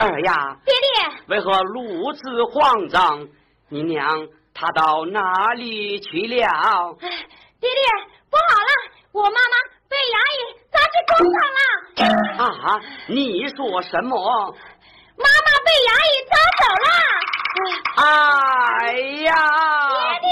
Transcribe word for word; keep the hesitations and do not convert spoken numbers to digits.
儿呀， 爹爹， 为何如此慌张？你娘她到哪里去了？ 哎，爹爹，不好了，我妈妈被衙役抓去公堂了。 啊，你说什么？ 妈妈被衙役抓走了。 哎呀！ 爹